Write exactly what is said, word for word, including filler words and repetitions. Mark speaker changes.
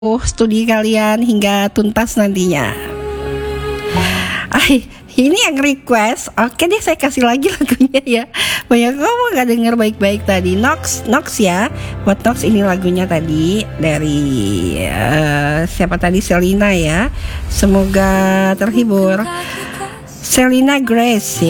Speaker 1: studi kalian hingga tuntas nantinya. Ay, ini yang request. Oke deh, saya kasih lagi lagunya ya. Banyak kamu gak denger baik-baik tadi. Nox, Nox ya. Buat Nox ini lagunya tadi dari uh, siapa tadi? Selina ya. Semoga terhibur. Selina Grace ya.